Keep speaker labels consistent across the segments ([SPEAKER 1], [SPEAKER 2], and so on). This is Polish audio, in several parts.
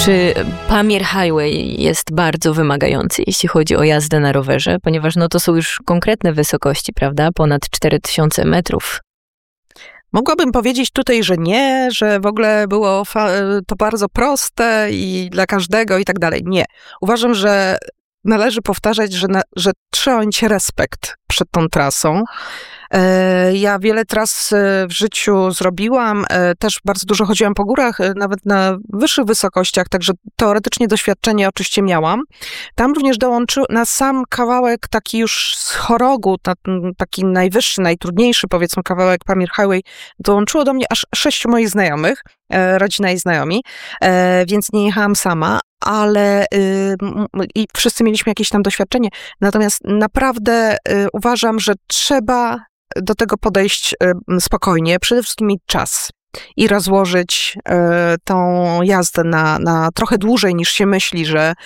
[SPEAKER 1] Czy Pamir Highway jest bardzo wymagający, jeśli chodzi o jazdę na rowerze? Ponieważ to są już konkretne wysokości, prawda? Ponad 4000 metrów.
[SPEAKER 2] Mogłabym powiedzieć tutaj, że nie, że w ogóle było to bardzo proste i dla każdego i tak dalej. Nie. Uważam, że należy powtarzać, że trzeba mieć respekt przed tą trasą. Ja wiele tras w życiu zrobiłam, też bardzo dużo chodziłam po górach, nawet na wyższych wysokościach, także teoretycznie doświadczenie oczywiście miałam. Tam również na sam kawałek taki już z Chorogu, taki najwyższy, najtrudniejszy powiedzmy kawałek Pamir Highway, dołączyło do mnie aż 6 moich znajomych, rodzina i znajomi, więc nie jechałam sama, ale i wszyscy mieliśmy jakieś tam doświadczenie. Natomiast naprawdę uważam, że trzeba do tego podejść spokojnie, przede wszystkim mieć czas i rozłożyć tą jazdę na trochę dłużej niż się myśli,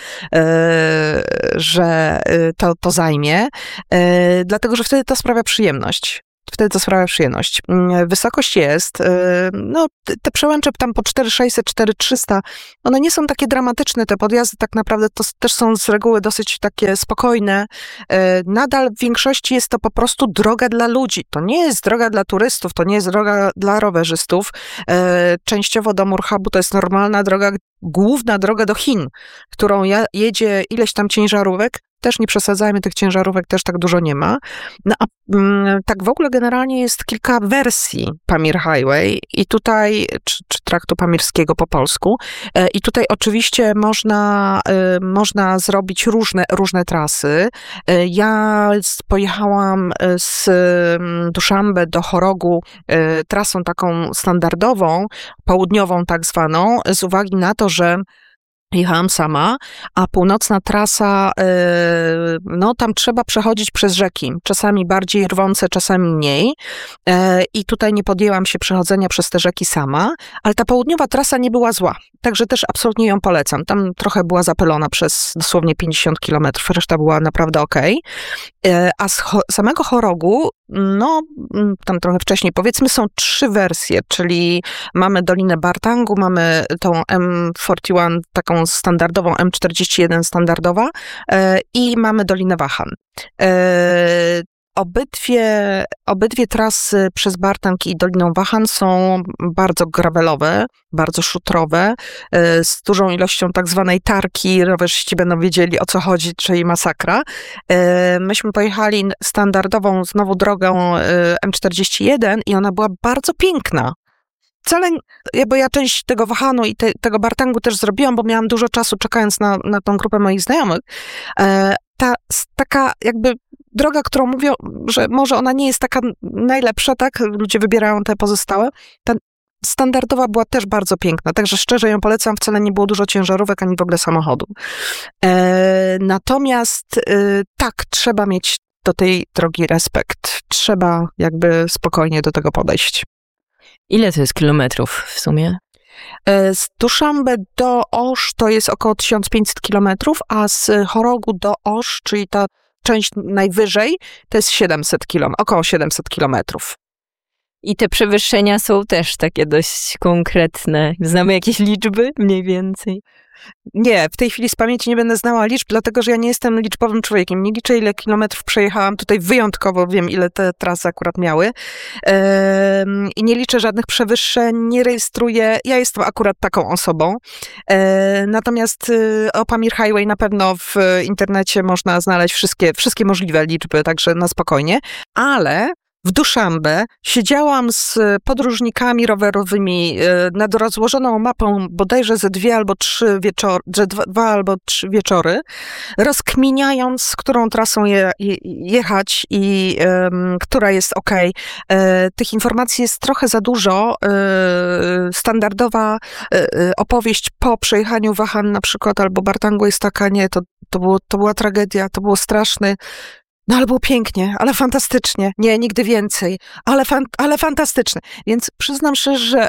[SPEAKER 2] że to zajmie, dlatego że wtedy to sprawia przyjemność. Wysokość jest, te przełęcze tam po 4600, 4300, one nie są takie dramatyczne, te podjazdy tak naprawdę to też są z reguły dosyć takie spokojne. Nadal w większości jest to po prostu droga dla ludzi. To nie jest droga dla turystów, to nie jest droga dla rowerzystów. Częściowo do Murhabu to jest normalna droga, główna droga do Chin, którą jedzie ileś tam ciężarówek. Też nie przesadzajmy, tych ciężarówek też tak dużo nie ma. No a tak w ogóle generalnie jest kilka wersji Pamir Highway i tutaj, czy traktu pamirskiego po polsku. I tutaj oczywiście można zrobić różne trasy. Ja pojechałam z Duszanbe do Chorogu trasą taką standardową, południową tak zwaną, z uwagi na to, że jechałam sama, a północna trasa, tam trzeba przechodzić przez rzeki. Czasami bardziej rwące, czasami mniej. I tutaj nie podjęłam się przechodzenia przez te rzeki sama, ale ta południowa trasa nie była zła. Także też absolutnie ją polecam. Tam trochę była zapylona przez dosłownie 50 kilometrów, reszta była naprawdę okej. A z samego Chorogu, tam trochę wcześniej, powiedzmy, są 3 wersje, czyli mamy Dolinę Bartangu, mamy tą M41, taką standardową, M41 standardowa i mamy Dolinę Wahan. Obydwie trasy przez Bartang i Doliną Wahan są bardzo gravelowe, bardzo szutrowe, z dużą ilością tak zwanej tarki. Rowerzyści będą wiedzieli, o co chodzi, czyli masakra. Myśmy pojechali standardową znowu drogą M41 i ona była bardzo piękna. Wcale, bo ja część tego Wahanu i tego Bartangu też zrobiłam, bo miałam dużo czasu czekając na tą grupę moich znajomych. Taka jakby droga, którą mówią, że może ona nie jest taka najlepsza, tak? Ludzie wybierają te pozostałe. Ta standardowa była też bardzo piękna, także szczerze ją polecam, wcale nie było dużo ciężarówek, ani w ogóle samochodu. Natomiast tak, trzeba mieć do tej drogi respekt. Trzeba jakby spokojnie do tego podejść.
[SPEAKER 1] Ile to jest kilometrów w sumie?
[SPEAKER 2] Z Duszanbe do Osz to jest około 1500 kilometrów, a z Chorogu do Osz, czyli ta część najwyżej, to jest około 700 kilometrów.
[SPEAKER 1] I te przewyższenia są też takie dość konkretne. Znamy jakieś liczby mniej więcej?
[SPEAKER 2] Nie, w tej chwili z pamięci nie będę znała liczb, dlatego że ja nie jestem liczbowym człowiekiem. Nie liczę, ile kilometrów przejechałam. Tutaj wyjątkowo wiem, ile te trasy akurat miały. I nie liczę żadnych przewyższeń, nie rejestruję. Ja jestem akurat taką osobą. Natomiast o Pamir Highway na pewno w internecie można znaleźć wszystkie możliwe liczby, także na spokojnie. Ale w Duszanbe siedziałam z podróżnikami rowerowymi nad rozłożoną mapą bodajże ze 2 albo 3 wieczory, rozkminiając, którą trasą jechać i która jest okej. Tych informacji jest trochę za dużo. Standardowa opowieść po przejechaniu Wahan na przykład albo Bartangu jest taka, nie, to była tragedia, to było straszne. No ale było pięknie, ale fantastycznie. Nie, nigdy więcej, ale fantastycznie. Więc przyznam szczerze, że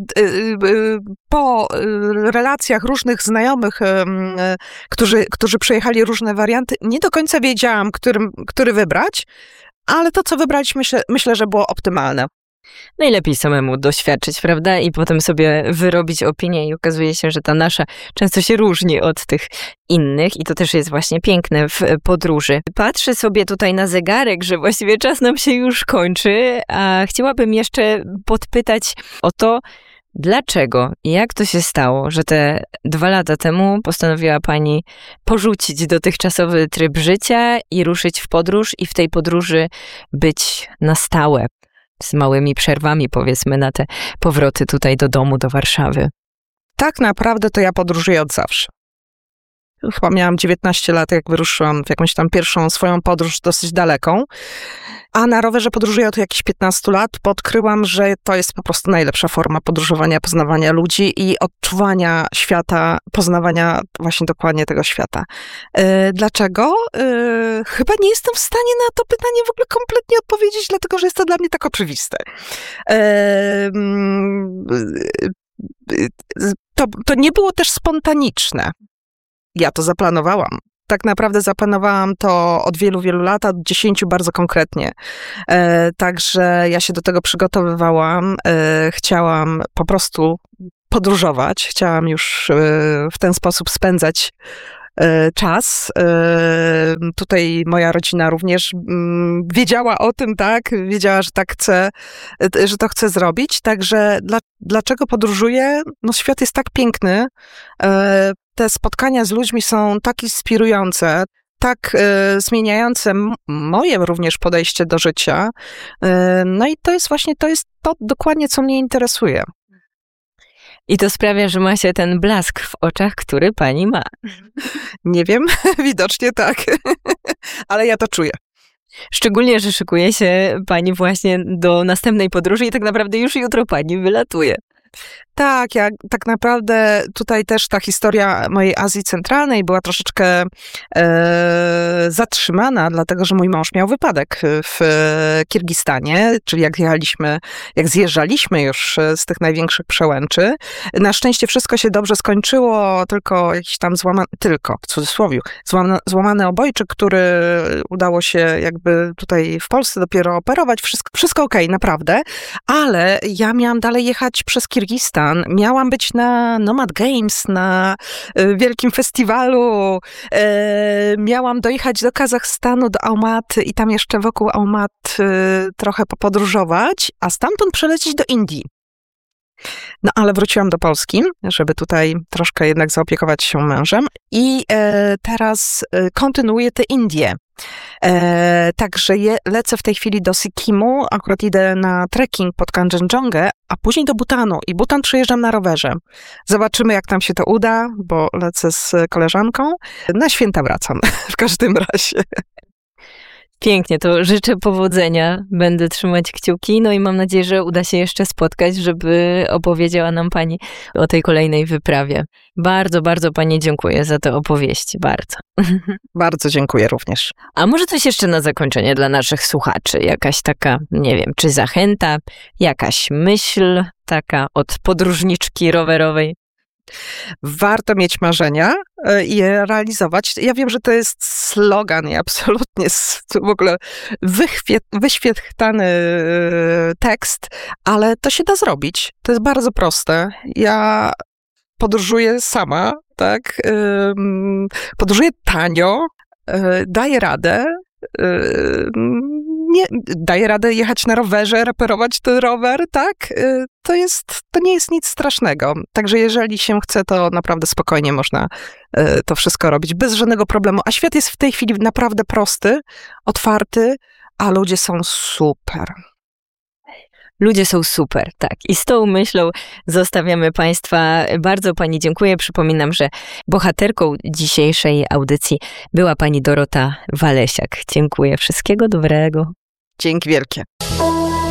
[SPEAKER 2] po relacjach różnych znajomych, którzy przejechali różne warianty, nie do końca wiedziałam, który wybrać, ale to, co wybraliśmy, myślę, że było optymalne.
[SPEAKER 1] Najlepiej samemu doświadczyć, prawda? I potem sobie wyrobić opinię i okazuje się, że ta nasza często się różni od tych innych i to też jest właśnie piękne w podróży. Patrzę sobie tutaj na zegarek, że właściwie czas nam się już kończy, a chciałabym jeszcze podpytać o to, dlaczego i jak to się stało, że te 2 lata temu postanowiła pani porzucić dotychczasowy tryb życia i ruszyć w podróż i w tej podróży być na stałe? Z małymi przerwami, powiedzmy, na te powroty tutaj do domu, do Warszawy.
[SPEAKER 2] Tak naprawdę to ja podróżuję od zawsze. Chyba miałam 19 lat, jak wyruszyłam w jakąś tam pierwszą swoją podróż dosyć daleką, a na rowerze podróżuję od jakichś 15 lat, bo odkryłam, że to jest po prostu najlepsza forma podróżowania, poznawania ludzi i odczuwania świata, poznawania właśnie dokładnie tego świata. Dlaczego? Chyba nie jestem w stanie na to pytanie w ogóle kompletnie odpowiedzieć, dlatego że jest to dla mnie tak oczywiste. To nie było też spontaniczne. Ja to zaplanowałam. Tak naprawdę zaplanowałam to od wielu, wielu lat, od 10 bardzo konkretnie. Także ja się do tego przygotowywałam. Chciałam po prostu podróżować. Chciałam już w ten sposób spędzać czas. Tutaj moja rodzina również wiedziała o tym, tak? Wiedziała, że tak chcę, że to chcę zrobić. Także dlaczego podróżuję? No świat jest tak piękny. Te spotkania z ludźmi są tak inspirujące, tak zmieniające moje również podejście do życia. No i to jest to dokładnie, co mnie interesuje.
[SPEAKER 1] I to sprawia, że ma się ten blask w oczach, który pani ma.
[SPEAKER 2] Nie wiem, widocznie tak, ale ja to czuję.
[SPEAKER 1] Szczególnie, że szykuje się pani właśnie do następnej podróży i tak naprawdę już jutro pani wylatuje.
[SPEAKER 2] Tak, ja tak naprawdę tutaj też ta historia mojej Azji Centralnej była troszeczkę zatrzymana, dlatego że mój mąż miał wypadek w Kirgistanie, czyli jak zjeżdżaliśmy już z tych największych przełęczy. Na szczęście wszystko się dobrze skończyło, tylko jakiś tam w cudzysłowie, złamany obojczyk, który udało się jakby tutaj w Polsce dopiero operować. Wszystko okej, naprawdę, ale ja miałam dalej jechać przez Kirgistan. Miałam być na Nomad Games, na wielkim festiwalu. Miałam dojechać do Kazachstanu, do Almaty i tam jeszcze wokół Almaty trochę popodróżować, a stamtąd przelecieć do Indii. No ale wróciłam do Polski, żeby tutaj troszkę jednak zaopiekować się mężem i teraz kontynuuję te Indie. Także lecę w tej chwili do Sikkimu, akurat idę na trekking pod Kanchenjungę, a później do Butanu i Butan przejeżdżam na rowerze. Zobaczymy, jak nam się to uda, bo lecę z koleżanką. Na święta wracam w każdym razie.
[SPEAKER 1] Pięknie, to życzę powodzenia, będę trzymać kciuki, no i mam nadzieję, że uda się jeszcze spotkać, żeby opowiedziała nam pani o tej kolejnej wyprawie. Bardzo, bardzo pani dziękuję za te opowieści, bardzo.
[SPEAKER 2] Bardzo dziękuję również.
[SPEAKER 1] A może coś jeszcze na zakończenie dla naszych słuchaczy, jakaś taka, nie wiem, czy zachęta, jakaś myśl taka od podróżniczki rowerowej?
[SPEAKER 2] Warto mieć marzenia i je realizować. Ja wiem, że to jest slogan i absolutnie w ogóle wyświetlany tekst, ale to się da zrobić. To jest bardzo proste. Ja podróżuję sama, tak? Podróżuję tanio, daję radę. Daję radę jechać na rowerze, reperować ten rower, tak? To nie jest nic strasznego. Także jeżeli się chce, to naprawdę spokojnie można to wszystko robić, bez żadnego problemu. A świat jest w tej chwili naprawdę prosty, otwarty, a ludzie są super.
[SPEAKER 1] Ludzie są super, tak. I z tą myślą zostawiamy Państwa. Bardzo Pani dziękuję. Przypominam, że bohaterką dzisiejszej audycji była Pani Dorota Walesiak. Dziękuję. Wszystkiego dobrego.
[SPEAKER 2] Dzięki wielkie.